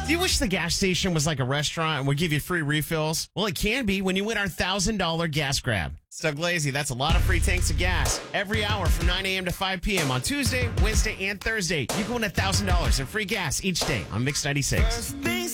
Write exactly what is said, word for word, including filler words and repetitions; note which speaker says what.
Speaker 1: Do you wish the gas station was like a restaurant and would give you free refills? Well, it can be when you win our one thousand dollars gas grab. It's Doug Lazy. That's a lot of free tanks of gas every hour from nine a.m. to five p.m. on Tuesday, Wednesday, and Thursday. You can win one thousand dollars in free gas each day on Mix ninety-six.